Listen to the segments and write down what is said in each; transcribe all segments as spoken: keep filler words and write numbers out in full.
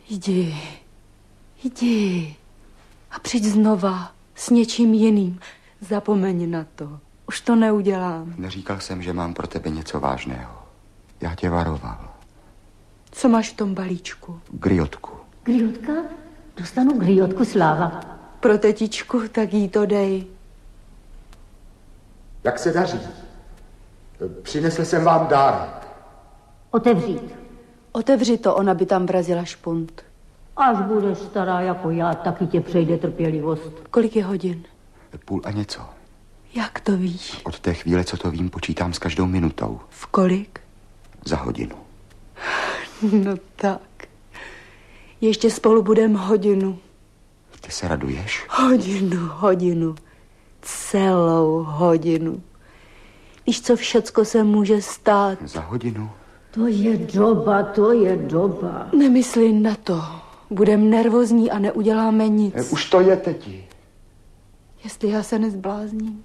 Jdi, jdi a přijď znova s něčím jiným. Zapomeň na to. Už to neudělám. Neříkal jsem, že mám pro tebe něco vážného. Já tě varoval. Co máš v tom balíčku? Griotku. Griotka? Dostanu griotku, Sláva. Pro tetičku, tak jí to dej. Jak se daří? Přinesl jsem vám dárek. Otevřít. Otevři to, ona by tam vrazila špunt. Až budeš stará jako já, taky tě přejde trpělivost. Kolik je hodin? Půl a něco. Jak to víš? Od té chvíle, co to vím, počítám s každou minutou. V kolik? Za hodinu. No tak. Ještě spolu budeme hodinu. Ty se raduješ? Hodinu, hodinu. Celou hodinu. Víš, co všecko se může stát? Za hodinu? To je doba, to je doba. Nemysli na to. Budem nervózní a neuděláme nic. E, už to je, teti. Jestli já se nezblázním.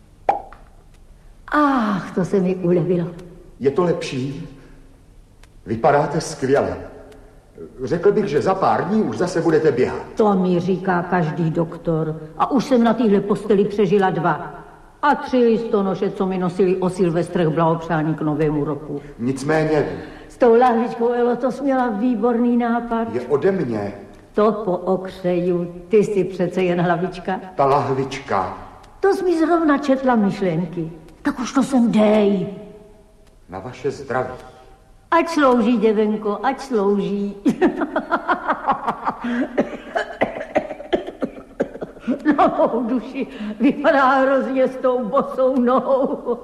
Ach, to se mi ulevilo. Je to lepší? Vypadáte skvěle. Řekl bych, že za pár dní už zase budete běhat. To mi říká každý doktor. A už jsem na téhle posteli přežila dva. A tři listonoše, co mi nosili o Silvestrech blahopřání k novému roku. Nicméně... S tou lahvičkou, Elo, to jsi měla výborný nápad. Je ode mě. To po okřeju, ty jsi přece jen hlavička. Ta lahvička. To jsi mi zrovna četla myšlenky. Tak už to sem dej. Na vaše zdraví. Ať slouží, děvenko, ať slouží. Na mou duši vypadá hrozně s tou bosou nohou.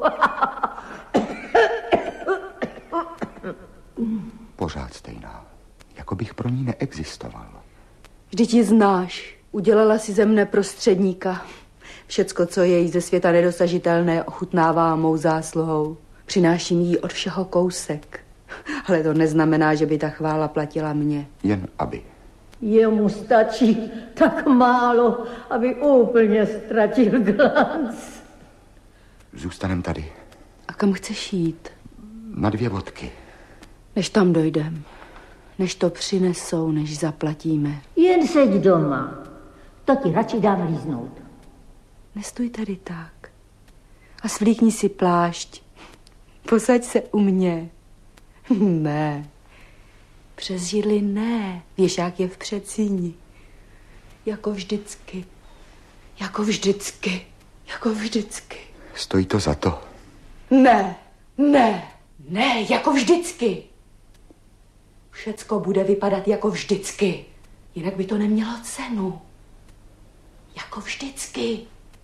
Pořád stejná. Jako bych pro ní neexistoval. Vždyť ji znáš. Udělala si ze mne prostředníka. Všecko, co je jí ze světa nedosažitelné, ochutnává mou zásluhou. Přináším jí od všeho kousek. Ale to neznamená, že by ta chvála platila mě. Jen aby. Jemu stačí tak málo, aby úplně ztratil glanc. Zůstanem tady. A kam chceš jít? Na dvě vodky. Než tam dojdem. Než to přinesou, než zaplatíme. Jen seď doma. To ti radši dám líznout. Nestůj tady tak. A svlíkni si plášť. Posaď se u mě. Ne. Přes židli ne. Věšák je v předsíni. Jako vždycky. Jako vždycky. Jako vždycky. Stojí to za to? Ne. Ne. Ne. Jako vždycky. Všecko bude vypadat jako vždycky. Jinak by to nemělo cenu. Jako vždycky.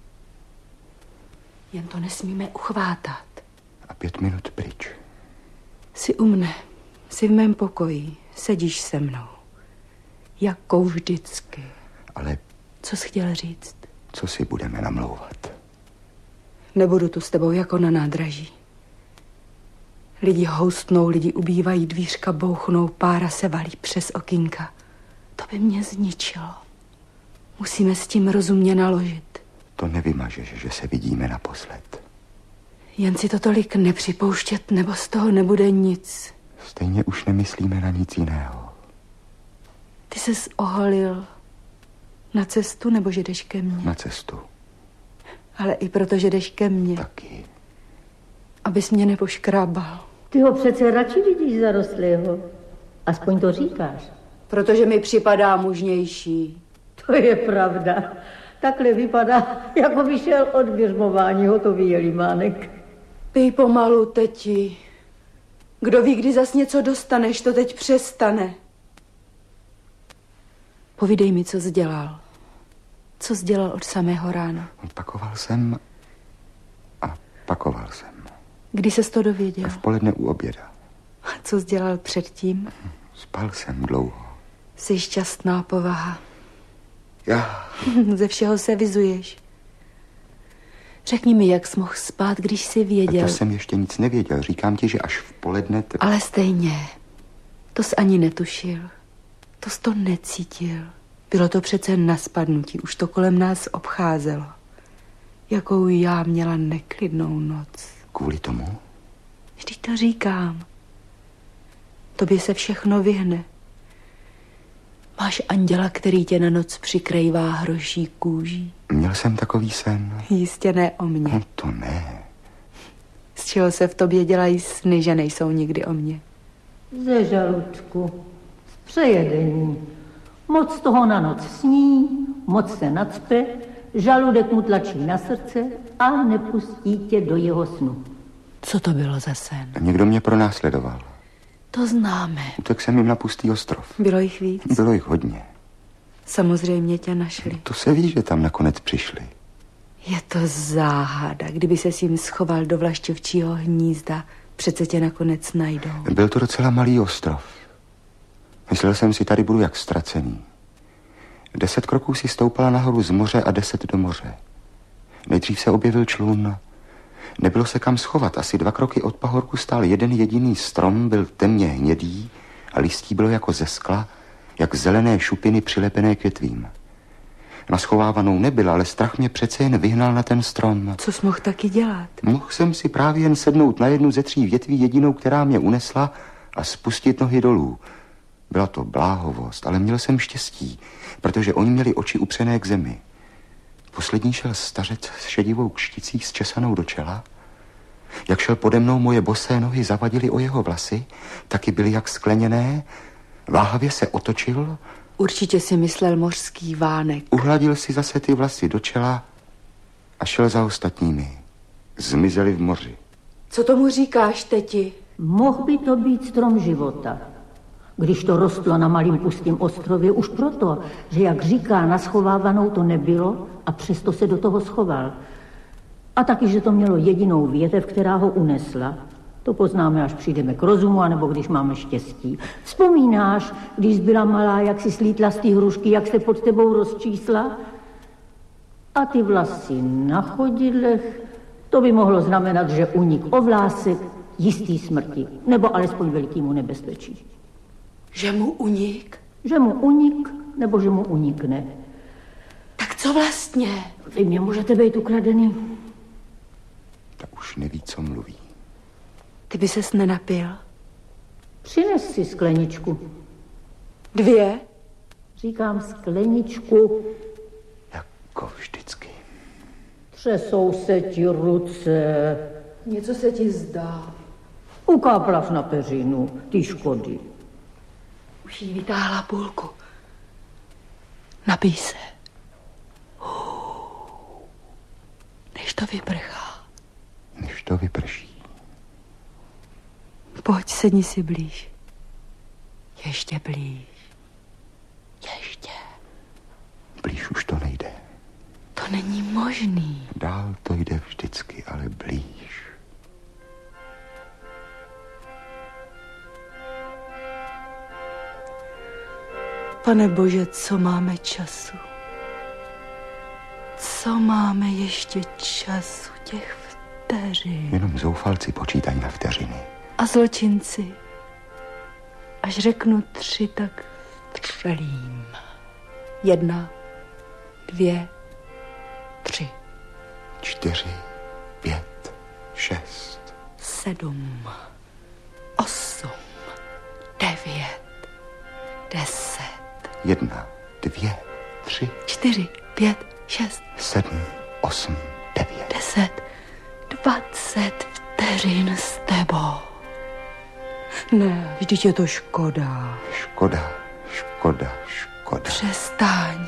Jen to nesmíme uchvátat. A pět minut pryč. Jsi u mne. Jsi v mém pokoji. Sedíš se mnou. Jako vždycky. Ale... Co jsi chtěl říct? Co si budeme namlouvat? Nebudu tu s tebou jako na nádraží. Lidi houstnou, lidi ubývají, dvířka bouchnou, pára se valí přes okýnka. To by mě zničilo. Musíme s tím rozumně naložit. To nevymažeš, že se vidíme naposled. Jen si to tolik nepřipouštět, nebo z toho nebude nic. Stejně už nemyslíme na nic jiného. Ty ses oholil na cestu, nebo že jdeš ke mně? Na cestu. Ale i proto, že jdeš ke mně. Taky. Abys mě nepoškrábal. Ty ho přece radši vidíš zarostlého. Aspoň to říkáš. Protože mi připadá mužnější. To je pravda. Takhle vypadá, jako vyšel od běžmování hotový jelimánek. Pij pomalu, teti. Kdo ví, kdy zas něco dostaneš, to teď přestane. Povídej mi, co jsi dělal. Co jsi dělal od samého rána? Pakoval jsem a pakoval jsem. Kdy ses to dověděl? V poledne u oběda. A co jsi dělal předtím? Spal jsem dlouho. Jsi šťastná povaha. Já... Ze všeho se vyzuješ. Řekni mi, jak jsi mohl spát, když jsi věděl. To jsem ještě nic nevěděl. Říkám ti, že až v poledne... T... Ale stejně. To jsi ani netušil. To jsi to necítil. Bylo to přece na spadnutí. Už to kolem nás obcházelo. Jakou já měla neklidnou noc. Kvůli tomu? Vždyť to říkám. Tobě se všechno vyhne. Máš anděla, který tě na noc přikrývá hroší kůží? Měl jsem takový sen? Jistě ne o mně. No to ne. Z čeho se v tobě dělají sny, že nejsou nikdy o mně? Ze žaludku, z přejedení. Moc toho na noc sní, moc se nacpe, žaludek mu tlačí na srdce a nepustí tě do jeho snu. Co to bylo za sen? Někdo mě pronásledoval. To známe. Utek jsem jim na pustý ostrov. Bylo jich víc? Bylo jich hodně. Samozřejmě tě našli. To se ví, že tam nakonec přišli. Je to záhada. Kdyby se s jim schoval do vlašťovčího hnízda, přece tě nakonec najdou. Byl to docela malý ostrov. Myslel jsem si, tady budu jak ztracený. Deset kroků si stoupala nahoru z moře a deset do moře. Nejdřív se objevil člun. Nebylo se kam schovat. Asi dva kroky od pahorku stál jeden jediný strom, byl temně hnědý a listí bylo jako ze skla, jak zelené šupiny přilepené k větvím. Naschovávanou nebyl, ale strach mě přece jen vyhnal na ten strom. Co jsi mohl taky dělat? Mohl jsem si právě jen sednout na jednu ze tří větví, jedinou, která mě unesla, a spustit nohy dolů. Byla to bláhovost, ale měl jsem štěstí, protože oni měli oči upřené k zemi. Poslední šel stařec s šedivou kšticí zčesanou do čela. Jak šel pode mnou, moje bosé nohy zavadily o jeho vlasy, taky byly jak skleněné. Váhavě se otočil. Určitě si myslel mořský vánek. Uhladil si zase ty vlasy do čela a šel za ostatními. Zmizeli v moři. Co tomu říkáš, teti? Mohl by to být strom života. Když to rostlo na malým pustým ostrově, už proto, že jak říká, naschovávanou to nebylo a přesto se do toho schoval. A taky, že to mělo jedinou větev, která ho unesla. To poznáme, až přijdeme k rozumu, anebo když máme štěstí. Vzpomínáš, když byla malá, jak si slítla z té hrušky, jak se pod tebou rozčísla? A ty vlasy na chodidlech, to by mohlo znamenat, že unik o vlásek jistý smrti, nebo alespoň velikýmu nebezpečí. Že mu unik? Že mu unik, nebo že mu unikne. Tak co vlastně? Vy mě můžete být ukradený. Tak už neví, co mluví. Ty by ses nenapil? Přines si skleničku. Dvě? Říkám skleničku. Jako vždycky. Třesou se ti ruce. Něco se ti zdá. Ukáplaš na peřinu, ty škody. Už jí vytáhla půlku. Napij se. Než to vyprchá. Než to vyprší. Pojď, sedni si blíž. Ještě blíž. Ještě. Blíž už to nejde. To není možný. Dál to jde vždycky, ale blíž. Pane Bože, co máme času? Co máme ještě času, těch vteřin? Jenom zoufalci počítají na vteřiny. A zločinci? Až řeknu tři, tak vtřelím. Jedna, dvě, tři. Čtyři, pět, šest. Sedm, osm, devět, deset. Jedna, dvě, tři. Čtyři, pět, šest. Sedm, osm, devět. Deset, dvacet vteřin s tebou. Ne, vždyť je to škoda. Škoda, škoda, škoda. Přestaň.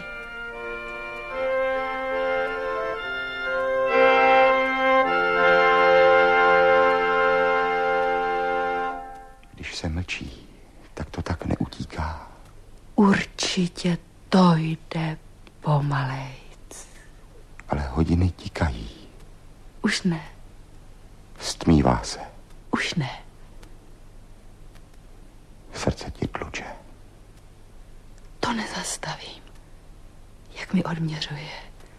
Když se mlčí, tak to tak neutíká. Určitě to jde pomalejc. Ale hodiny tikají. Už ne, Stmívá se. už ne. Srdce ti tluče. To nezastavím. Jak mi odměřuje.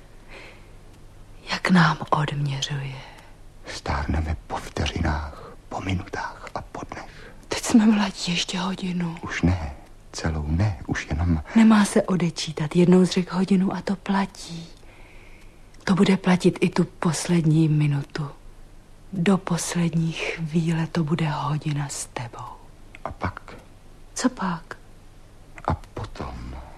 Jak nám odměřuje. Stárneme po vteřinách, po minutách a po dnech. Teď jsme mladí, ještě hodinu. Už ne, celou ne, už jenom... Nemá se odečítat. Jednou zřek hodinu a to platí. To bude platit i tu poslední minutu. Do poslední chvíle to bude hodina s tebou. A pak? Co pak? A potom...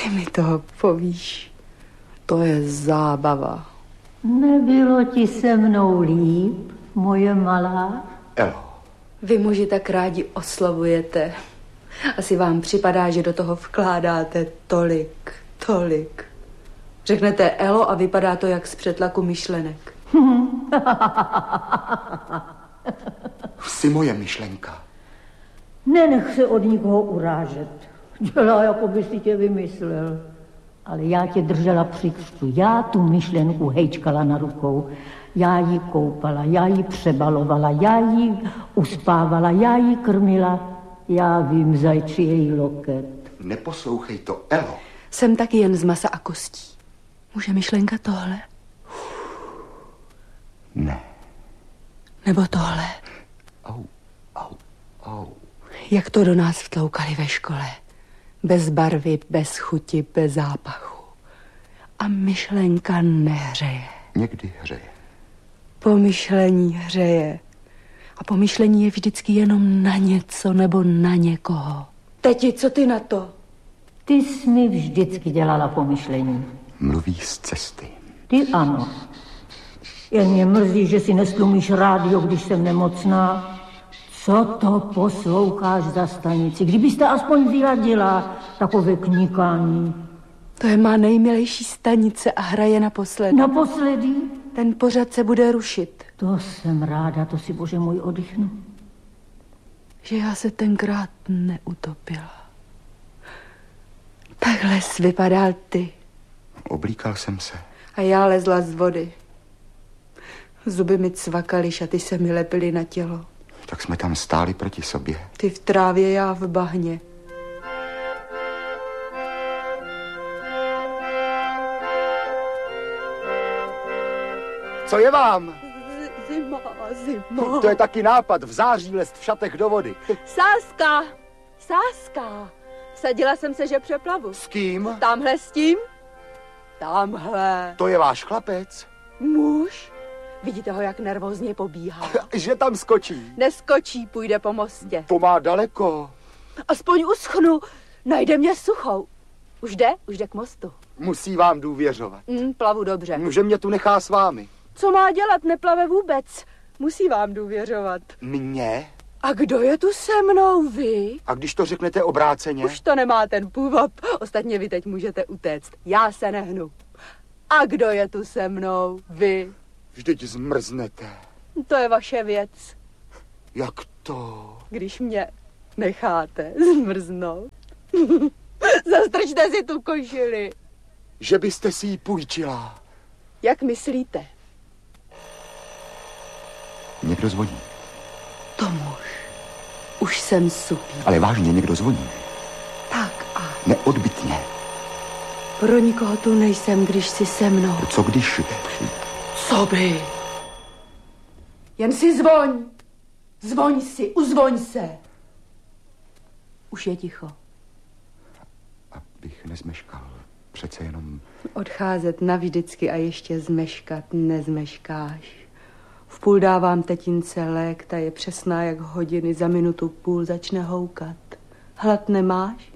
Ty mi toho povíš. To je zábava. Nebylo ti se mnou líp, moje malá? Elo. Vy muži tak rádi oslovujete. Asi vám připadá, že do toho vkládáte tolik, tolik. Řeknete Elo a vypadá to jak z přetlaku myšlenek. Jsi moje myšlenka. Nenech se od nikoho urážet. Dělá, jako by si tě vymyslel. Ale já tě držela při křtu. Já tu myšlenku hejčkala na rukou. Já ji koupala, já ji přebalovala, já ji uspávala, já ji krmila. Já vím, zajči její loket. Neposlouchej to, Elo. Jsem taky jen z masa a kostí. Může myšlenka tohle? Ne. Nebo tohle? Au, au, au. Jak to do nás vtloukali ve škole. Bez barvy, bez chuti, bez zápachu. A myšlenka nehřeje. Někdy hřeje. Pomyšlení hřeje. A pomyšlení je vždycky jenom na něco nebo na někoho. Teti, co ty na to? Ty jsi mi vždycky dělala pomyšlení. Mluví z cesty. Ty ano. Jen mě mrzí, že si nestlumíš rádio, když jsem nemocná. Co to posloucháš za stanici? Kdybyste aspoň vyladila takové knikání. To je má nejmilejší stanice a hraje naposledy. Naposledy? Ten pořad se bude rušit. To jsem ráda, to si, bože můj, oddychnu. Že já se tenkrát neutopila. Takhle jsi vypadal ty. Oblíkal jsem se. A já lezla z vody. Zuby mi cvakaly, šaty se mi lepily na tělo. Tak jsme tam stáli proti sobě. Ty v trávě, já v bahně. Co je vám? Z- zima, zima. To je taky nápad, v září lest v šatech do vody. Sáska, Sáska. Vsadila jsem se, že přeplavu. S kým? Tamhle s tím? Tamhle. To je váš chlapec? Muž? Vidíte ho, jak nervózně pobíhá. Že tam skočí. Neskočí, půjde po mostě. To má daleko. Aspoň uschnu. Najde mě suchou. Už jde? Už jde k mostu. Musí vám důvěřovat. Mm, plavu dobře. Že mě tu nechá s vámi. Co má dělat? Neplave vůbec. Musí vám důvěřovat. Mně? A kdo je tu se mnou, vy? A když to řeknete obráceně? Už to nemá ten půvab. Ostatně vy teď můžete utéct. Já se nehnu. A kdo je tu se mnou, vy? Vždyť zmrznete. To je vaše věc. Jak to? Když mě necháte zmrznout. Zastrčte si tu košili. Že byste si ji půjčila. Jak myslíte? Někdo zvoní. To muž. Už jsem supí. Ale vážně někdo zvoní. Tak a Neodbytně. pro nikoho tu nejsem, když jsi se mnou. Co když? Co by? Jen si zvoň. Zvoň si, uzvoň se. Už je ticho. Abych nezmeškal. Přece jenom... Odcházet navždycky a ještě zmeškat nezmeškáš. V půl dávám tetince lék, ta je přesná jak hodiny, za minutu půl začne houkat. Hlad nemáš?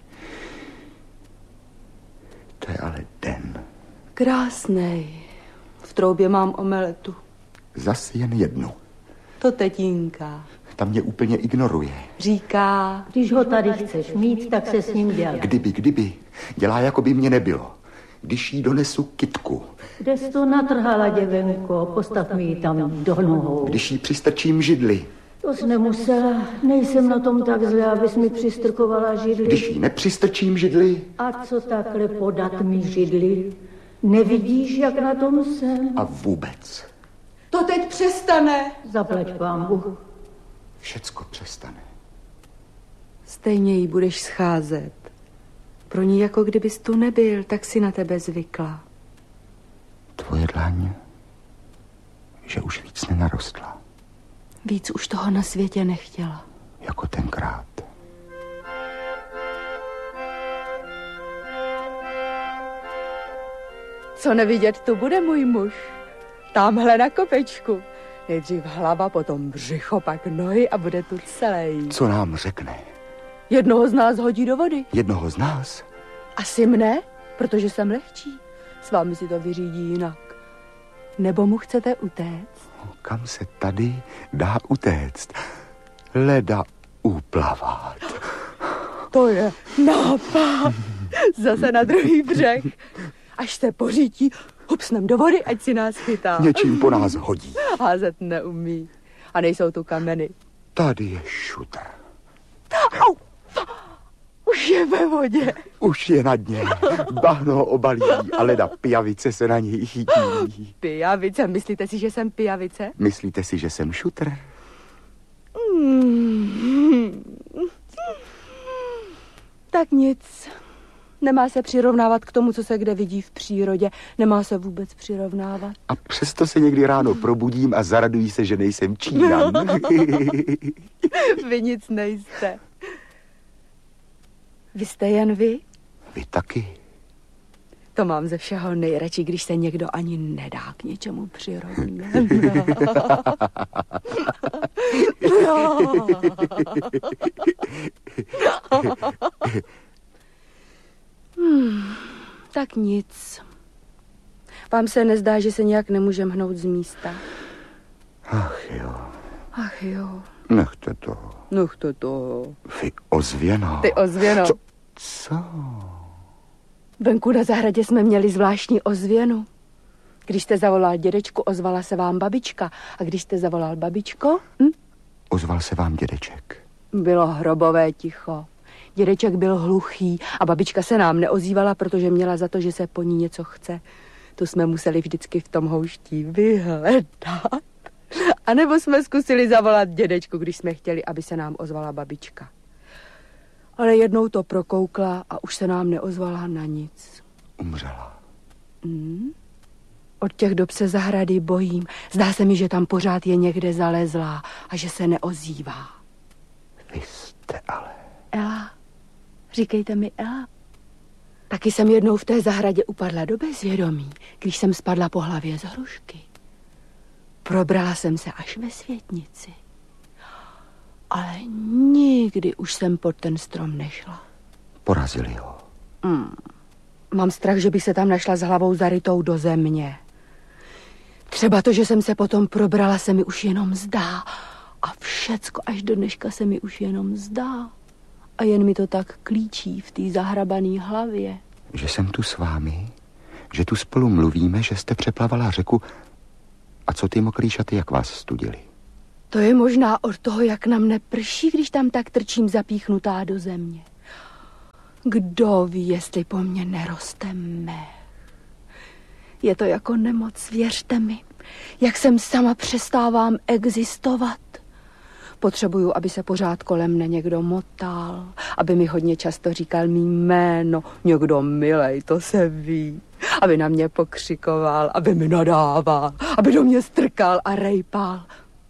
To je ale den. Krásnej. V troubě mám omeletu. Zas jen jednu. To tetínka. Ta mě úplně ignoruje. Říká, Když ho tady chceš mít, tak se s ním dělá. Kdyby, kdyby. Dělá, jako by mě nebylo. Když jí donesu kytku. Kde jsi to natrhala, děvenko? Postav mi ji tam do nohou. Když jí přistrčím židli. To jsi nemusela. Nejsem na tom tak zle, abys mi přistrkovala židli. Když jí nepřistrčím židli. A co takhle podat mi židli? Nevidíš, jak na tom jsem? A vůbec. to teď přestane. Zaplať pánbu. Všecko přestane. Stejně jí budeš scházet. Pro ní jako kdybys tu nebyl, tak si na tebe zvykla. Tvoje dlaň, že už víc nenarostla. Víc už toho na světě nechtěla. Jako tenkrát. Co nevidět, tu bude můj muž. Tamhle na kopečku. Nejdřív hlava, potom břicho, pak nohy a bude tu celý. Co nám řekne? Jednoho z nás hodí do vody. Jednoho z nás? Asi mne? protože jsem lehčí. S vámi si to vyřídí jinak. Nebo mu chcete utéct? Kam se tady dá utéct? Leda uplavat. To je nápad. Zase na druhý břeh. Až se pořítí, hupsnem do vody, ať si nás chytá. Něčím po nás hodí. Házet neumí. A nejsou tu kameny. Tady je šutr. Au! Už je ve vodě. Už je na dně. Bahno ho obalí a leda pijavice se na něj chytí. Pijavice? Myslíte si, že jsem pijavice? Myslíte si, že jsem šutr? Hmm. Tak nic. Nemá se přirovnávat k tomu, co se kde vidí v přírodě. Nemá se vůbec přirovnávat. A přesto se někdy ráno probudím a zaraduji se, že nejsem Číňan. Vy nic nejste. Vy jste jen vy? Vy taky. To mám ze všeho nejradši, když se někdo ani nedá k něčemu přirovnat. No. Hmm, tak nic. Vám se nezdá, že se nějak nemůžem hnout z místa? Ach jo. Ach jo. Nechte to. Nechte to. Vy ozvěno. Ty ozvěno. Co? Co? Venku na zahradě jsme měli zvláštní ozvěnu. Když jste zavolal dědečku, ozvala se vám babička. A když jste zavolal babičko? Hm? Ozval se vám dědeček. Bylo hrobové ticho. Dědeček byl hluchý a babička se nám neozývala, protože měla za to, že se po ní něco chce. To jsme museli vždycky v tom houští vyhledat. A nebo jsme zkusili zavolat dědečku, když jsme chtěli, aby se nám ozvala babička. Ale jednou to prokoukla a už se nám neozvala na nic. Umřela. Hmm? Od těch dob se zahrady bojím. Zdá se mi, že tam pořád je někde zalezlá a že se neozývá. Vy jste ale... Ela, říkejte mi Ela. Taky jsem jednou v té zahradě upadla do bezvědomí, když jsem spadla po hlavě z hrušky. Probrala jsem se až ve světnici. Ale nikdy už jsem pod ten strom nešla. Porazili ho. Mm. Mám strach, že bych se tam našla s hlavou zarytou do země. Třeba to, že jsem se potom probrala, se mi už jenom zdá. A všecko až do dneška se mi už jenom zdá. A jen mi to tak klíčí v té zahrabaný hlavě. Že jsem tu s vámi, že tu spolu mluvíme, že jste přeplavala řeku. A co ty mokrý šaty, jak vás studili? To je možná od toho, jak na mne prší, když tam tak trčím zapíchnutá do země. Kdo ví, jestli po mně neroste mech. Je to jako nemoc, věřte mi. Jak jsem sama přestávám existovat. Potřebuju, aby se pořád kolem mne někdo motal, aby mi hodně často říkal mý jméno. Někdo milej, to se ví. Aby na mě pokřikoval, aby mi nadával, aby do mě strkal a rejpal.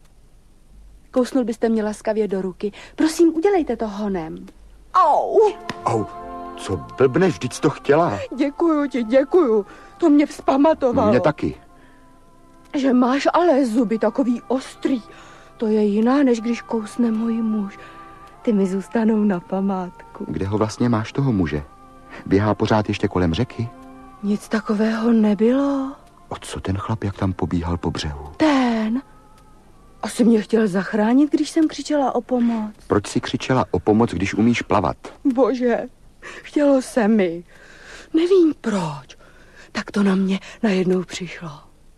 Kousnul byste mě laskavě do ruky. Prosím, udělejte to honem. Au! Au, co blbneš, vždyť jsi to chtěla. Děkuju ti, děkuju. To mě vzpamatovalo. Mě taky. Že máš ale zuby takový ostrý. To je jiná, než když kousne můj muž. Ty mi zůstanou na památku. Kde ho vlastně máš, toho muže? Běhá pořád ještě kolem řeky? Nic takového nebylo. O co ten chlap, jak tam pobíhal po břehu? Ten? Asi mě chtěl zachránit, když jsem křičela o pomoc. Proč jsi křičela o pomoc, když umíš plavat? Bože, chtělo se mi. Nevím proč. Tak to na mě najednou přišlo.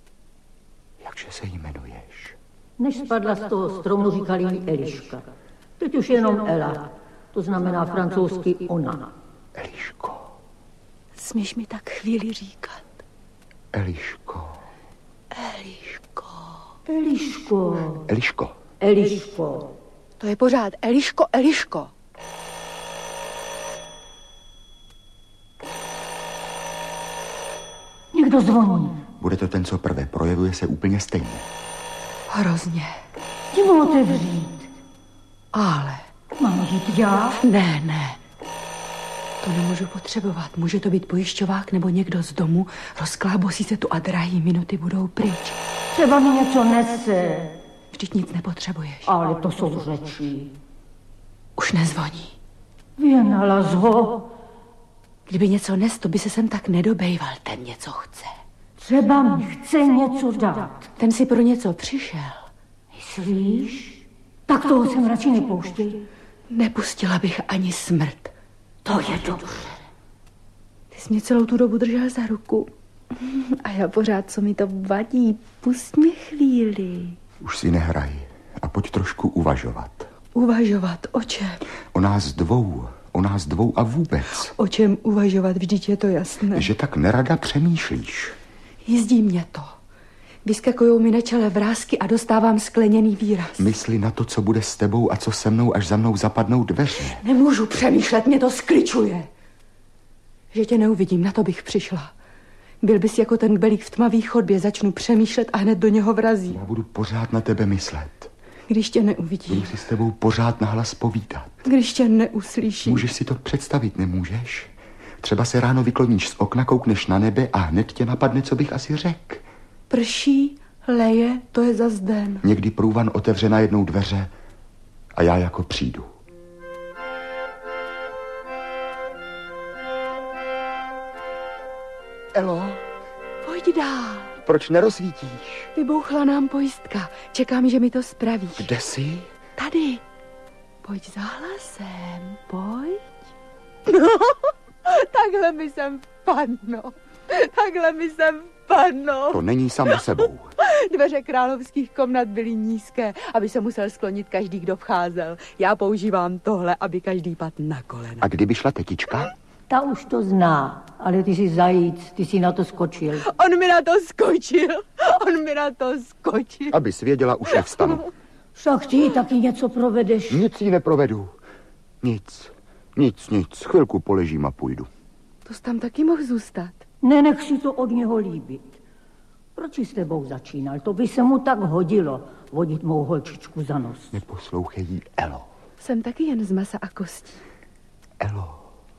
Jakže se jmenuješ? Než spadla z toho stromu, říkali jí Eliška. Teď už jenom Ela. To znamená francouzsky ona. Eliško. Smíš mi tak chvíli říkat? Eliško. Eliško. Eliško. Eliško. Eliško. To je pořád Eliško, Eliško. Někdo zvoní. Bude to ten, co prvé, projevuje se úplně stejně. Hrozně. Jdi mu otevřít. Ale. Mám jít já? Ne, ne. To nemůžu potřebovat. Může to být pojišťovák nebo někdo z domu. Rozklábosí se tu a drahý minuty budou pryč. Třeba mi něco nese. Vždyť nic nepotřebuješ. Ale to jsou řeči. Už nezvoní. Věnala ho. Kdyby něco nes, to by se sem tak nedobejval. Ten něco chce. Třeba mi chce něco dát. Ten si pro něco přišel. Myslíš? Tak toho jsem radši nepouštěj. Nepustila bych ani smrt. To je dobře. Ty jsi mě celou tu dobu držel za ruku. A já pořád, co mi to vadí. Pust mě chvíli. Už si nehraj a pojď trošku uvažovat. Uvažovat? O čem? O nás dvou, o nás dvou a vůbec. O čem uvažovat? Vždyť je to jasné. Že tak nerada přemýšlíš. Jízdí mě to. Vyskakujou mi na čele vrásky a dostávám skleněný výraz. Mysli na to, co bude s tebou a co se mnou, až za mnou zapadnou dveře. Nemůžu přemýšlet, mě to skličuje. Že tě neuvidím, na to bych přišla. Byl bys jako ten belík v tmavý chodbě, začnu přemýšlet a hned do něho vrazí. Já budu pořád na tebe myslet. Když tě neuvidím. Budu si s tebou pořád nahlas povídat. Když tě neuslyším. Můžeš si to představit, nemůžeš? Třeba se ráno vykloníš z okna, koukneš na nebe a hned tě napadne, co bych asi řekl. Prší, leje, to je zas den. Někdy průvan otevře na jednou dveře a já jako přijdu. Elo? Pojď dál. Proč nerozsvítíš? Vybouchla nám pojistka. Čekám, že mi to spravíš. Kde jsi? Tady. Pojď za hlasem, pojď. No, takhle mi sem vpadno. Takhle mi sem vpadno. To není samo sebou. Dveře královských komnat byly nízké, aby se musel sklonit každý, kdo vcházel. Já používám tohle, aby každý padl na kolena. A kdyby šla tetička? Ta už to zná, ale ty jsi zajíc, ty jsi na to skočil. On mi na to skočil, on mi na to skočil. Aby svěděla, už nevstanu. Však ty taky něco provedeš. Nic jí neprovedu. Nic, nic, nic. Chvilku poležím a půjdu. To jsi tam taky mohl zůstat. Nenech si to od něho líbit. Proč jsi s tebou začínal? To by se mu tak hodilo, vodit mou holčičku za nos. Neposlouchej jí, Elo. Jsem taky jen z masa a kostí. Elo.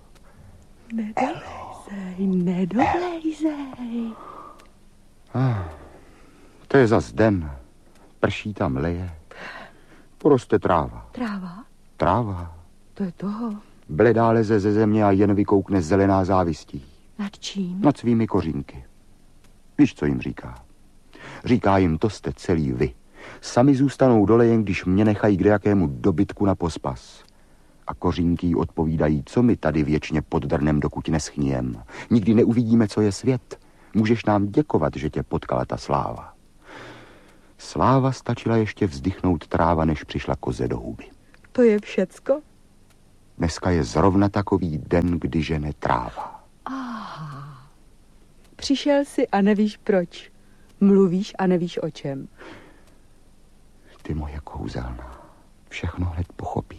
Nedolejzej, nedolejzej. Ah, to je zas den. Prší tam, leje. Poroste tráva. Tráva? Tráva. To je toho. Bledá leze ze země a jen vykoukne zelená závistí. Nad čím? Nad svými kořínky. Víš, co jim říká? Říká jim, to jste celý vy. Sami zůstanou dole, jen když mě nechají kde jakému dobytku na pospas. A kořínky jí odpovídají, co my tady věčně pod drnem, dokud neschnijem. Nikdy neuvidíme, co je svět. Můžeš nám děkovat, že tě potkala ta sláva. Sláva stačila ještě vzdychnout tráva, než přišla koze do huby. To je všecko? Dneska je zrovna takový den, kdy žene tráva. Aha. Přišel jsi a nevíš proč. Mluvíš a nevíš o čem. Ty moje kouzelná, všechno hned pochopíš.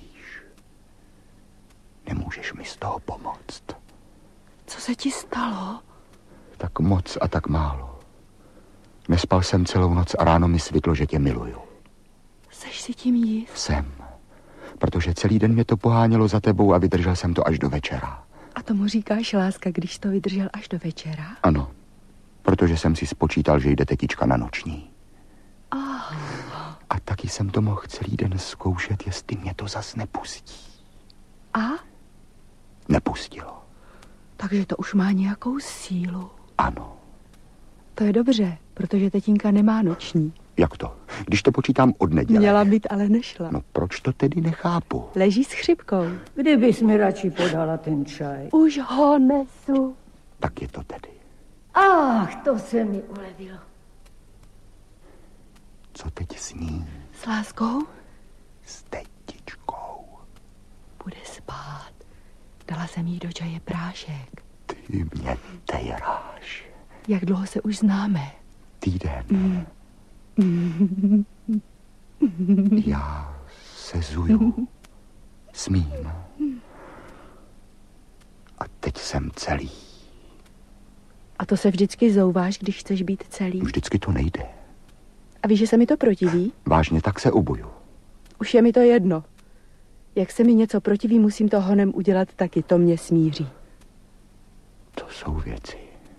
Nemůžeš mi z toho pomoct. Co se ti stalo? Tak moc a tak málo. Nespal jsem celou noc a ráno mi svitlo, že tě miluju. Seš si tím jist? Jsem. Protože celý den mě to pohánělo za tebou a vydržel jsem to až do večera. A tomu říkáš láska, když to vydržel až do večera? Ano, protože jsem si spočítal, že jde tetička na noční. Oh. A taky jsem to mohl celý den zkoušet, jestli mě to zas nepustí. A? Nepustilo. Takže to už má nějakou sílu. Ano. To je dobře, protože tetínka nemá noční. Jak to? Když to počítám od neděle. Měla být, ale nešla. No proč to tedy nechápu? Leží s chřipkou. Kdybys mi radši podala ten čaj. Už ho nesu. Tak je to tedy. Ach, to se mi ulevilo. Co teď sní? S láskou? S tetičkou. Bude spát. Dala jsem jí do čaje prášek. Ty mě tejráš. Jak dlouho se už známe? Týden. Já se zuju. Smím. A teď jsem celý. A to se vždycky zouváš, když chceš být celý? Vždycky to nejde. A víš, že se mi to protiví? Vážně, tak se uboju. Už je mi to jedno. Jak se mi něco protiví, musím to honem udělat taky. To mě smíří. To jsou věci.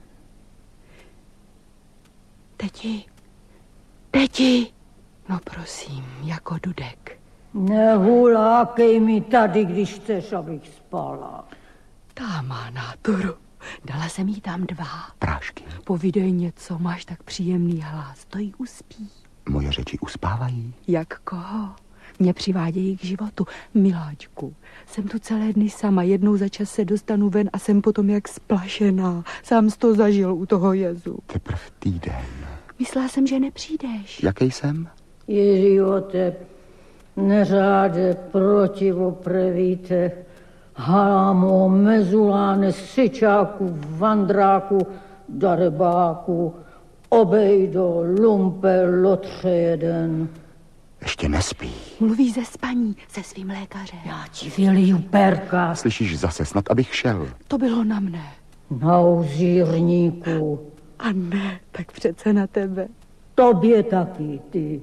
Teti, teti. No prosím, jako Dudek. Nehulákej mi tady, když chceš, abych spala. Ta má náturu. Dala jsem jí tam dva. Prášky. Povídej něco, máš tak příjemný hlas. To jí uspí. Moje řeči uspávají? Jak koho? Mě přivádějí k životu. Miláčku, jsem tu celé dny sama. Jednou za čas se dostanu ven a jsem potom jak splašená. Sám jsi to zažil u toho jezu. Teprv týden. Myslela jsem, že nepřijdeš. Jaký jsem? Ježiote, neřáde protivoprevíte, halamo, mezuláne, syčáku, vandráku, darebáku, obejdo, lumpe, lotře jeden. Ještě nespí. Mluví ze spaní se svým lékařem. Já ti vyliju perka. Slyšíš zase, snad abych šel. To bylo na mne. Na uzírníku. A ne, tak přece na tebe. Tobě taky, ty.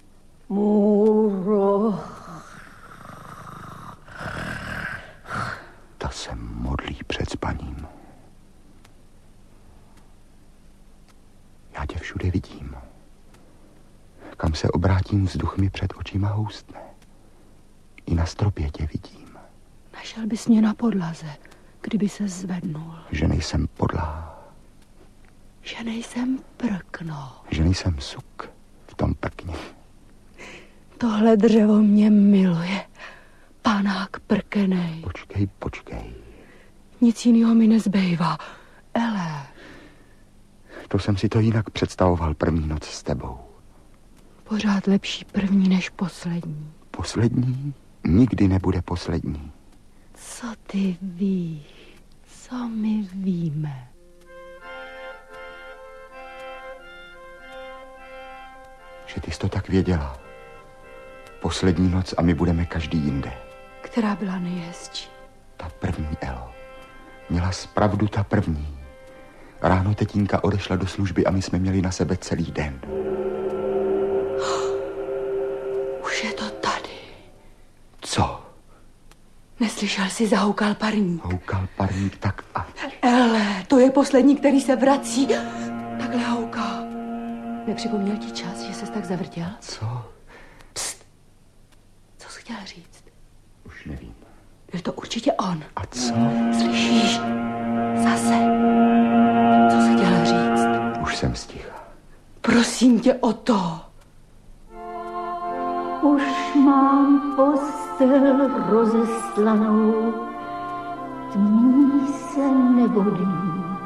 Můro. Ta se modlí před spaním. Já tě všude vidím. Kam se obrátím, vzduch mi před očima houstne. I na stropě tě vidím. Našel bys mě na podlaze, kdyby se zvednul. Že nejsem podlá. Že nejsem prkno. Že nejsem suk v tom prkně. Tohle dřevo mě miluje. Panák prkenej. Počkej, počkej. Nic jiného mi nezbývá. Ele. To jsem si to jinak představoval první noc s tebou. Pořád lepší první než poslední. Poslední nikdy nebude poslední. Co ty víš? Co my víme? Že ty jsi to tak věděla. Poslední noc a my budeme každý jinde. Která byla nejhezčí? Ta první, Elo. Měla zpravdu ta první. Ráno tetínka odešla do služby a my jsme měli na sebe celý den. Už je to tady. Co? Neslyšel jsi, zahoukal parník. Houkal parník tak a... Ele, to je poslední, který se vrací. Takhle houká. Nepřipomněl ti čas, že ses tak zavrtěl? Co? Pst. Co jsi chtěl říct? Už nevím. Byl to určitě on. A co? Slyšíš? Zase. Co jsi chtěl říct? Už jsem sticha. Prosím tě o to. Už mám postel rozeslanou, tmí se nebodím.